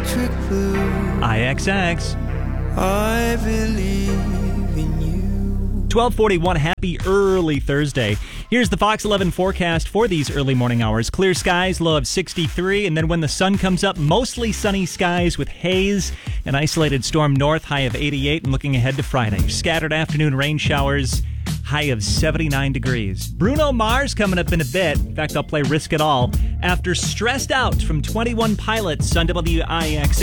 electric blue. IXX. I believe in you. 12:41, happy early Thursday. Here's the Fox 11 forecast for these early morning hours. Clear skies, low of 63, and then when the sun comes up, mostly sunny skies with haze. An isolated storm north, high of 88, and looking ahead to Friday. Scattered afternoon rain showers, high of 79 degrees. Bruno Mars coming up in a bit. In fact, I'll play Risk It All after Stressed Out from 21 Pilots on WIX.